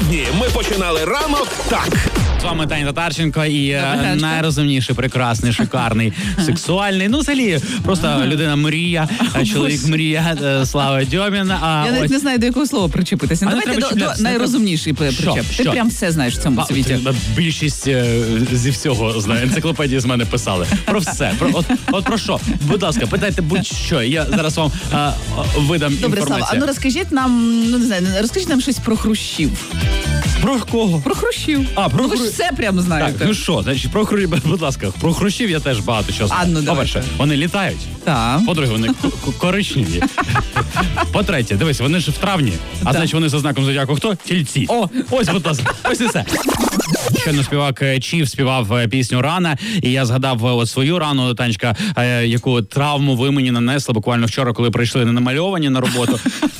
Сьогодні ми починали ранок так. З вами Таня Татарченко і найрозумніший, прекрасний, шикарний, сексуальний. Ну, взагалі, просто людина мрія, чоловік мрія, Слава Дьомін. Я навіть не знаю, до якого слова причепитися. Давайте до найрозумніший причеп. Ти прям все знаєш в цьому світі. Більшість зі всього знає. Енциклопедії з мене писали. Про все. От про що? Будь ласка, питайте будь-що. Я зараз вам видам Добре, інформацію. Слава, а ну розкажіть нам, ну не знаю, розкажіть нам щось про хрущів. Про кого? Про хрущів. Про ви ж все прям знаєте. Так, ну що, значить, про хрущів, будь ласка, про хрущів я теж багато чого знаю. Ну, по-перше, вони літають. Так. По-друге, вони коричневі. По-третє, дивись, вони ж в травні, а значить вони за знаком зодіаку хто? Тільці. Ось, будь ласка, ось і все. Щойно співак Чів співав пісню «Рана», і я згадав от свою рану, Танечка, яку травму ви мені нанесли буквально вчора, коли прийшли ненамальовані на роботу.